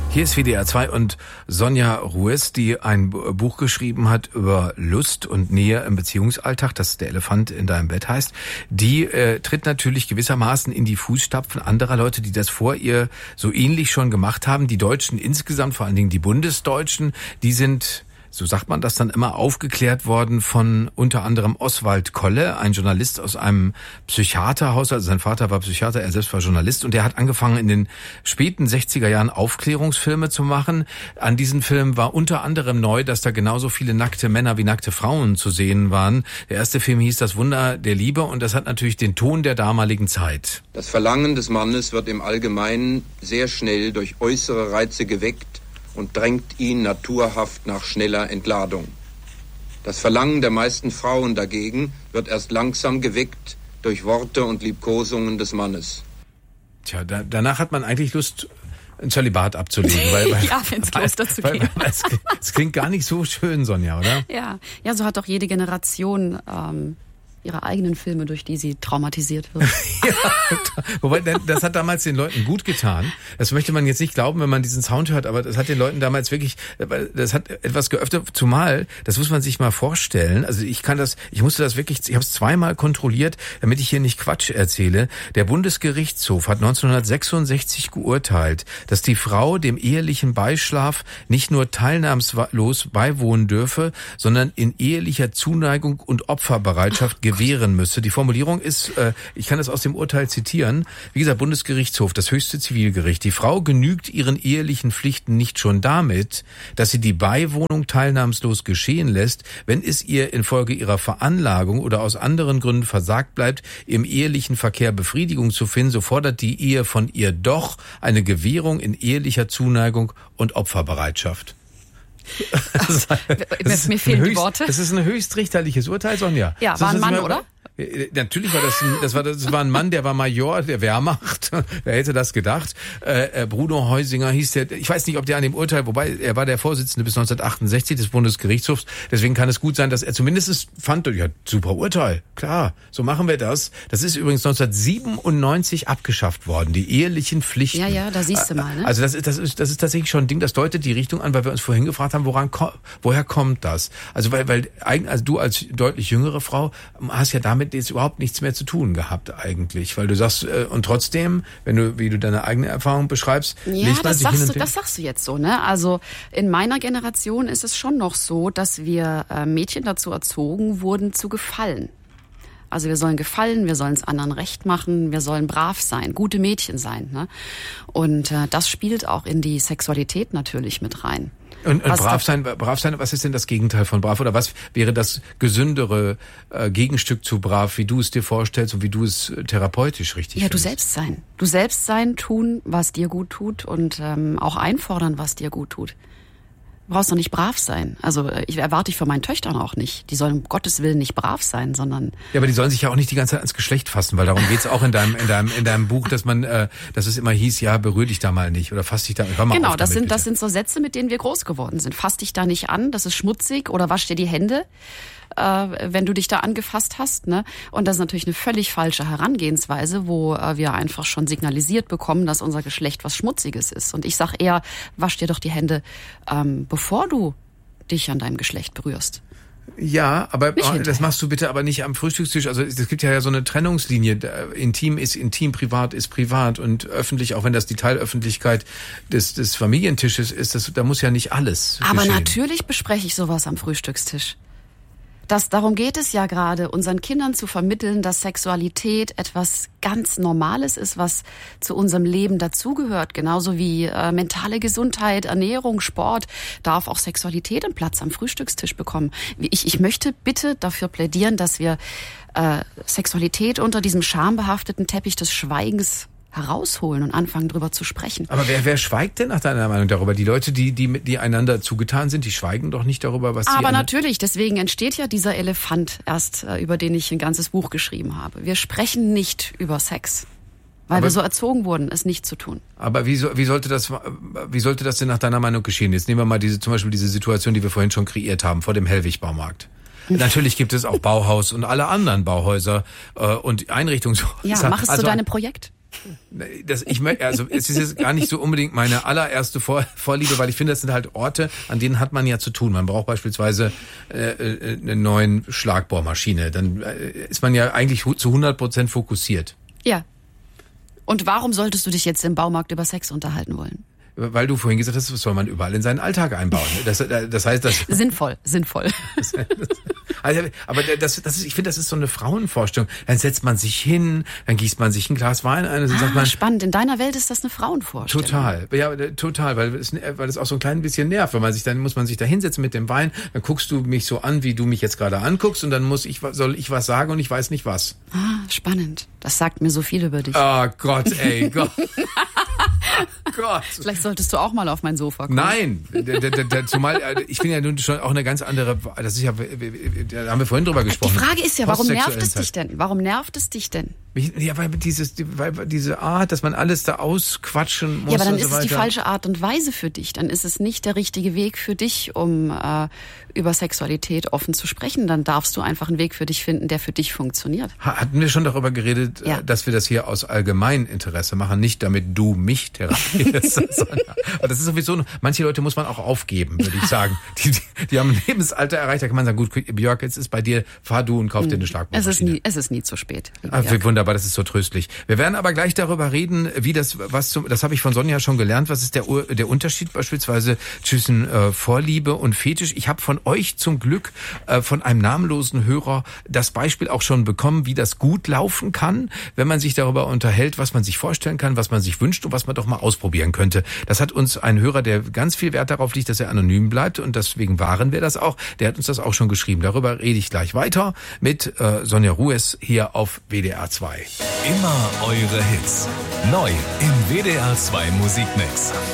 Hier ist WDR 2 und Sonja Ruiz, die ein Buch geschrieben hat über Lust und Nähe im Beziehungsalltag, das Der Elefant in deinem Bett heißt. Die tritt natürlich gewissermaßen in die Fußstapfen anderer Leute, die das vor ihr so ähnlich schon gemacht haben. Die Deutschen insgesamt, vor allen Dingen die Bundesdeutschen, die sind, so sagt man das dann immer, aufgeklärt worden von unter anderem Oswald Kolle, ein Journalist aus einem Psychiaterhaus. Also sein Vater war Psychiater, er selbst war Journalist, und der hat angefangen in den späten 60er Jahren Aufklärungsfilme zu machen. An diesen Filmen war unter anderem neu, dass da genauso viele nackte Männer wie nackte Frauen zu sehen waren. Der erste Film hieß Das Wunder der Liebe, und das hat natürlich den Ton der damaligen Zeit. Das Verlangen des Mannes wird im Allgemeinen sehr schnell durch äußere Reize geweckt und drängt ihn naturhaft nach schneller Entladung. Das Verlangen der meisten Frauen dagegen wird erst langsam geweckt durch Worte und Liebkosungen des Mannes. Tja, danach hat man eigentlich Lust, ein Zölibat abzulegen. Weil ja, wenn es Kloster zu gehen. Das klingt gar nicht so schön, Sonja, oder? Ja, so hat doch jede Generation ihre eigenen Filme, durch die sie traumatisiert wird. Ja, wobei, das hat damals den Leuten gut getan. Das möchte man jetzt nicht glauben, wenn man diesen Sound hört, aber das hat den Leuten damals wirklich, das hat etwas geöffnet, zumal, das muss man sich mal vorstellen, also ich musste das wirklich, ich habe es zweimal kontrolliert, damit ich hier nicht Quatsch erzähle. Der Bundesgerichtshof hat 1966 geurteilt, dass die Frau dem ehelichen Beischlaf nicht nur teilnahmslos beiwohnen dürfe, sondern in ehelicher Zuneigung und Opferbereitschaft gewähren müsse. Die Formulierung ist, ich kann das aus dem Urteil zitieren, wie gesagt, Bundesgerichtshof, das höchste Zivilgericht. Die Frau genügt ihren ehelichen Pflichten nicht schon damit, dass sie die Beiwohnung teilnahmslos geschehen lässt, wenn es ihr infolge ihrer Veranlagung oder aus anderen Gründen versagt bleibt, im ehelichen Verkehr Befriedigung zu finden, so fordert die Ehe von ihr doch eine Gewährung in ehelicher Zuneigung und Opferbereitschaft. Mir fehlen die Worte. Das ist ein höchstrichterliches Urteil, Sonja. Ja, war ein Mann, oder? Natürlich war das war ein Mann, der war Major der Wehrmacht. Wer hätte das gedacht? Bruno Heusinger hieß der. Ich weiß nicht, ob der an dem Urteil, wobei er war der Vorsitzende bis 1968 des Bundesgerichtshofs. Deswegen kann es gut sein, dass er zumindest fand, ja, super Urteil. Klar, so machen wir das. Das ist übrigens 1997 abgeschafft worden, die ehelichen Pflichten. Ja, da siehst du mal, ne? Also das ist tatsächlich schon ein Ding, das deutet die Richtung an, weil wir uns vorhin gefragt haben, woher kommt das? Also weil du als deutlich jüngere Frau hast ja damit jetzt überhaupt nichts mehr zu tun gehabt eigentlich, weil du sagst, und trotzdem, wie du deine eigene Erfahrung beschreibst, ja, das sagst du jetzt so, ne? Also in meiner Generation ist es schon noch so, dass wir Mädchen dazu erzogen wurden, zu gefallen. Also wir sollen gefallen, wir sollen es anderen recht machen, wir sollen brav sein, gute Mädchen sein, ne? Und das spielt auch in die Sexualität natürlich mit rein. Und brav sein, was ist denn das Gegenteil von brav? Oder was wäre das gesündere Gegenstück zu brav, wie du es dir vorstellst und wie du es therapeutisch richtig findest? Du selbst sein. Du selbst sein, tun, was dir gut tut, und auch einfordern, was dir gut tut. Du brauchst doch nicht brav sein. Also erwarte ich von meinen Töchtern auch nicht. Die sollen um Gottes Willen nicht brav sein, sondern... Ja, aber die sollen sich ja auch nicht die ganze Zeit ans Geschlecht fassen, weil darum geht's auch in deinem Buch, dass es immer hieß, ja, berühr dich da mal nicht oder fass dich da, hör mal genau, auf das damit, sind so Sätze, mit denen wir groß geworden sind. Fass dich da nicht an, das ist schmutzig, oder wasch dir die Hände, wenn du dich da angefasst hast, ne? Und das ist natürlich eine völlig falsche Herangehensweise, wo wir einfach schon signalisiert bekommen, dass unser Geschlecht was Schmutziges ist. Und ich sag eher, wasch dir doch die Hände, bevor du dich an deinem Geschlecht berührst. Ja, aber das machst du bitte aber nicht am Frühstückstisch. Also es gibt ja so eine Trennungslinie. Intim ist intim, privat ist privat, und öffentlich, auch wenn das die Teilöffentlichkeit des Familientisches ist, da muss ja nicht alles aber geschehen. Natürlich bespreche ich sowas am Frühstückstisch. Darum geht es ja gerade, unseren Kindern zu vermitteln, dass Sexualität etwas ganz Normales ist, was zu unserem Leben dazugehört. Genauso wie mentale Gesundheit, Ernährung, Sport, darf auch Sexualität einen Platz am Frühstückstisch bekommen. Ich möchte bitte dafür plädieren, dass wir Sexualität unter diesem schambehafteten Teppich des Schweigens herausholen und anfangen, drüber zu sprechen. Aber wer schweigt denn nach deiner Meinung darüber? Die Leute, die einander zugetan sind, die schweigen doch nicht darüber, was sie... Aber natürlich, deswegen entsteht ja dieser Elefant erst, über den ich ein ganzes Buch geschrieben habe. Wir sprechen nicht über Sex, weil wir so erzogen wurden, es nicht zu tun. Aber wie sollte das denn nach deiner Meinung geschehen? Jetzt nehmen wir mal zum Beispiel diese Situation, die wir vorhin schon kreiert haben, vor dem Hellwig-Baumarkt. Natürlich gibt es auch Bauhaus und alle anderen Bauhäuser und Einrichtungshäuser. Ja, mach es zu deinem Projekt. Es ist jetzt gar nicht so unbedingt meine allererste Vorliebe, weil ich finde, das sind halt Orte, an denen hat man ja zu tun. Man braucht beispielsweise eine neue Schlagbohrmaschine. Dann ist man ja eigentlich zu 100% fokussiert. Ja. Und warum solltest du dich jetzt im Baumarkt über Sex unterhalten wollen? Weil du vorhin gesagt hast, das soll man überall in seinen Alltag einbauen. Das heißt, das sinnvoll. Aber ich finde, das ist so eine Frauenvorstellung. Dann setzt man sich hin, dann gießt man sich ein Glas Wein ein und dann sagt man. Spannend. In deiner Welt ist das eine Frauenvorstellung. Total, weil es auch so ein klein bisschen nervt, dann muss man sich da hinsetzen mit dem Wein, dann guckst du mich so an, wie du mich jetzt gerade anguckst und dann soll ich was sagen und ich weiß nicht was. Spannend. Das sagt mir so viel über dich. Oh Gott, ey, Gott. Gott. Vielleicht solltest du auch mal auf mein Sofa kommen. Nein, zumal ich bin ja nun schon auch eine ganz andere, das ist ja, da haben wir vorhin drüber gesprochen. Die Frage ist ja, warum nervt es dich denn? Ja, weil diese Art, dass man alles da ausquatschen muss. Ja, aber dann und ist so es die weiter. falsche Art und Weise für dich. Dann ist es nicht der richtige Weg für dich, um über Sexualität offen zu sprechen. Dann darfst du einfach einen Weg für dich finden, der für dich funktioniert. Hatten wir schon darüber geredet, dass wir das hier aus Allgemeininteresse machen, nicht damit du mich therapierst. Aber das ist sowieso, manche Leute muss man auch aufgeben, würde ich sagen. Die haben ein Lebensalter erreicht, da kann man sagen, gut, Björk, jetzt ist bei dir, fahr du und kauf dir eine Schlagbohrmaschine. Es ist nie zu spät. Wunderbar, das ist so tröstlich. Wir werden aber gleich darüber reden, wie das habe ich von Sonja schon gelernt, was ist der Unterschied beispielsweise zwischen Vorliebe und Fetisch. Ich habe von euch zum Glück von einem namenlosen Hörer das Beispiel auch schon bekommen, wie das gut laufen kann, wenn man sich darüber unterhält, was man sich vorstellen kann, was man sich wünscht und was man doch mal ausprobieren könnte. Das hat uns ein Hörer, der ganz viel Wert darauf legt, dass er anonym bleibt und deswegen wahren wir das auch. Der hat uns das auch schon geschrieben. Darüber rede ich gleich weiter mit Sonja Rues hier auf WDR 2. Immer eure Hits. Neu im WDR 2 Musikmix.